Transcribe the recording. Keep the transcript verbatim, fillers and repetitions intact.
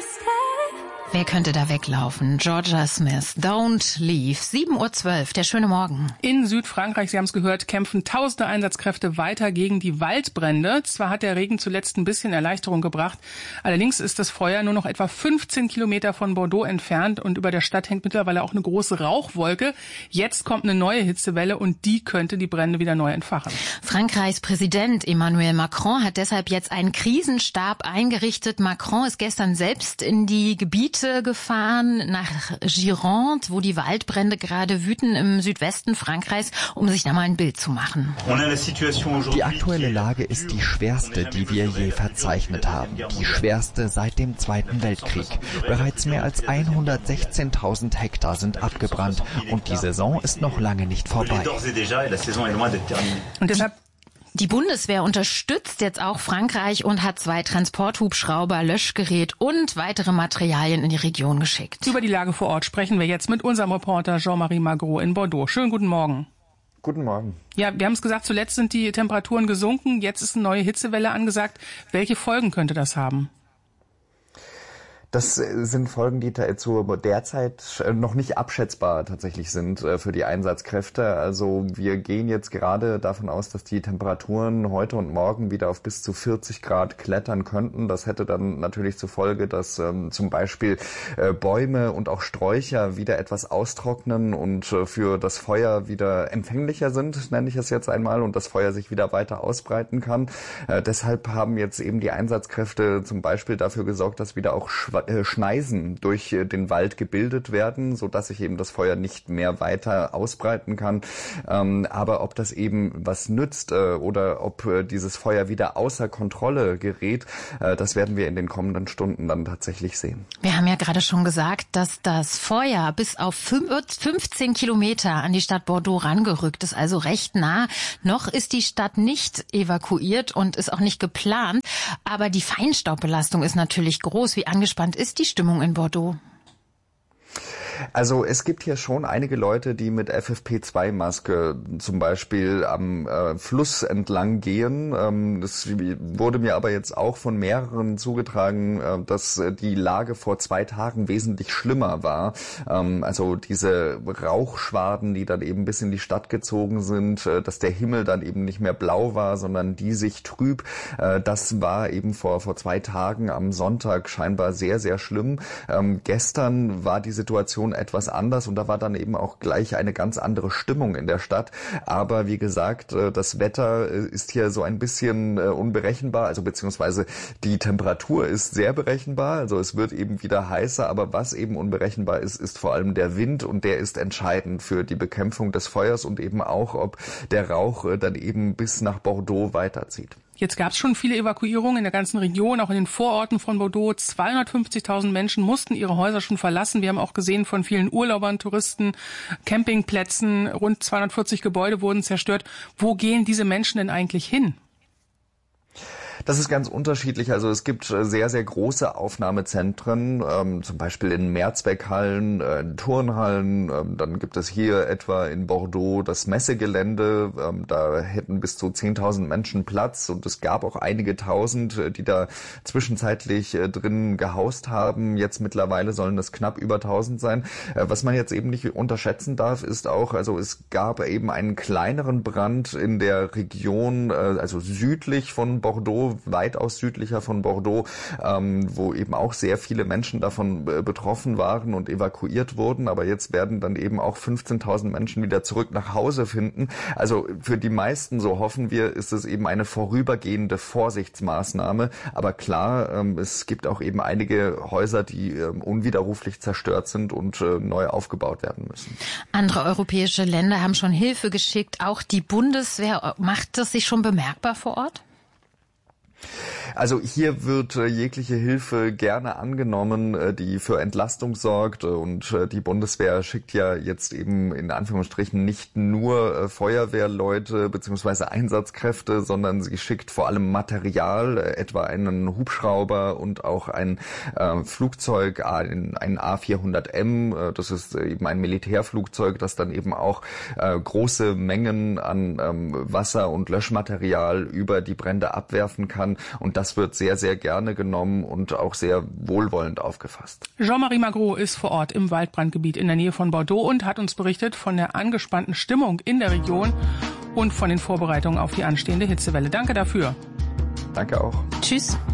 Wer könnte da weglaufen? Georgia Smith, Don't Leave. sieben Uhr zwölf, der schöne Morgen. In Südfrankreich, Sie haben es gehört, kämpfen tausende Einsatzkräfte weiter gegen die Waldbrände. Zwar hat der Regen zuletzt ein bisschen Erleichterung gebracht, allerdings ist das Feuer nur noch etwa fünfzehn Kilometer von Bordeaux entfernt und über der Stadt hängt mittlerweile auch eine große Rauchwolke. Jetzt kommt eine neue Hitzewelle und die könnte die Brände wieder neu entfachen. Frankreichs Präsident Emmanuel Macron hat deshalb jetzt einen Krisenstab eingerichtet. Macron ist gestern selbst in die Gebiete gefahren, nach Gironde, wo die Waldbrände gerade wüten im Südwesten Frankreichs, um sich da mal ein Bild zu machen. Die aktuelle Lage ist die schwerste, die wir je verzeichnet haben. Die schwerste seit dem Zweiten Weltkrieg. Bereits mehr als hundertsechzehntausend Hektar sind abgebrannt und die Saison ist noch lange nicht vorbei. Und deshalb Die Bundeswehr unterstützt jetzt auch Frankreich und hat zwei Transporthubschrauber, Löschgerät und weitere Materialien in die Region geschickt. Über die Lage vor Ort sprechen wir jetzt mit unserem Reporter Jean-Marie Magro in Bordeaux. Schönen guten Morgen. Guten Morgen. Ja, wir haben es gesagt, zuletzt sind die Temperaturen gesunken, jetzt ist eine neue Hitzewelle angesagt. Welche Folgen könnte das haben? Das sind Folgen, die zu derzeit noch nicht abschätzbar tatsächlich sind für die Einsatzkräfte. Also wir gehen jetzt gerade davon aus, dass die Temperaturen heute und morgen wieder auf bis zu vierzig Grad klettern könnten. Das hätte dann natürlich zur Folge, dass ähm, zum Beispiel äh, Bäume und auch Sträucher wieder etwas austrocknen und äh, für das Feuer wieder empfänglicher sind, nenne ich es jetzt einmal, und das Feuer sich wieder weiter ausbreiten kann. Äh, deshalb haben jetzt eben die Einsatzkräfte zum Beispiel dafür gesorgt, dass wieder auch Schwa- Schneisen durch den Wald gebildet werden, so dass sich eben das Feuer nicht mehr weiter ausbreiten kann. Ähm, aber ob das eben was nützt äh, oder ob äh, dieses Feuer wieder außer Kontrolle gerät, äh, das werden wir in den kommenden Stunden dann tatsächlich sehen. Wir haben ja gerade schon gesagt, dass das Feuer bis auf fünfzehn Kilometer an die Stadt Bordeaux rangerückt ist, also recht nah. Noch ist die Stadt nicht evakuiert und ist auch nicht geplant, aber die Feinstaubbelastung ist natürlich groß. Wie angespannt ist die Stimmung in Bordeaux? Also es gibt hier schon einige Leute, die mit F F P zwei Maske zum Beispiel am äh, Fluss entlang gehen. Ähm, das wurde mir aber jetzt auch von mehreren zugetragen, äh, dass die Lage vor zwei Tagen wesentlich schlimmer war. Ähm, also diese Rauchschwaden, die dann eben bis in die Stadt gezogen sind, äh, dass der Himmel dann eben nicht mehr blau war, sondern diesig trüb. Äh, das war eben vor vor zwei Tagen am Sonntag scheinbar sehr, sehr schlimm. Ähm, gestern war die Situation etwas anders und da war dann eben auch gleich eine ganz andere Stimmung in der Stadt. Aber wie gesagt, das Wetter ist hier so ein bisschen unberechenbar, also beziehungsweise die Temperatur ist sehr berechenbar, also es wird eben wieder heißer, aber was eben unberechenbar ist, ist vor allem der Wind und der ist entscheidend für die Bekämpfung des Feuers und eben auch, ob der Rauch dann eben bis nach Bordeaux weiterzieht. Jetzt gab es schon viele Evakuierungen in der ganzen Region, auch in den Vororten von Bordeaux. zweihundertfünfzigtausend Menschen mussten ihre Häuser schon verlassen. Wir haben auch gesehen von vielen Urlaubern, Touristen, Campingplätzen, rund zweihundertvierzig Gebäude wurden zerstört. Wo gehen diese Menschen denn eigentlich hin? Das ist ganz unterschiedlich. Also es gibt sehr, sehr große Aufnahmezentren, ähm, zum Beispiel in Mehrzweckhallen, äh, in Turnhallen. Ähm, dann gibt es hier etwa in Bordeaux das Messegelände. Ähm, da hätten bis zu zehntausend Menschen Platz. Und es gab auch einige Tausend, die da zwischenzeitlich äh, drin gehaust haben. Jetzt mittlerweile sollen es knapp über tausend sein. Äh, was man jetzt eben nicht unterschätzen darf, ist auch, also es gab eben einen kleineren Brand in der Region, äh, also südlich von Bordeaux, weitaus südlicher von Bordeaux, ähm, wo eben auch sehr viele Menschen davon äh, betroffen waren und evakuiert wurden. Aber jetzt werden dann eben auch fünfzehntausend Menschen wieder zurück nach Hause finden. Also für die meisten, so hoffen wir, ist es eben eine vorübergehende Vorsichtsmaßnahme. Aber klar, ähm, es gibt auch eben einige Häuser, die äh, unwiderruflich zerstört sind und äh, neu aufgebaut werden müssen. Andere europäische Länder haben schon Hilfe geschickt. Auch die Bundeswehr. Macht das sich schon bemerkbar vor Ort? Also hier wird äh, jegliche Hilfe gerne angenommen, äh, die für Entlastung sorgt, und äh, die Bundeswehr schickt ja jetzt eben in Anführungsstrichen nicht nur äh, Feuerwehrleute bzw. Einsatzkräfte, sondern sie schickt vor allem Material, äh, etwa einen Hubschrauber und auch ein äh, Flugzeug, ein, ein A vierhundert M, äh, das ist eben ein Militärflugzeug, das dann eben auch äh, große Mengen an ähm, Wasser und Löschmaterial über die Brände abwerfen kann, und das wird sehr, sehr gerne genommen und auch sehr wohlwollend aufgefasst. Jean-Marie Magro ist vor Ort im Waldbrandgebiet in der Nähe von Bordeaux und hat uns berichtet von der angespannten Stimmung in der Region und von den Vorbereitungen auf die anstehende Hitzewelle. Danke dafür. Danke auch. Tschüss.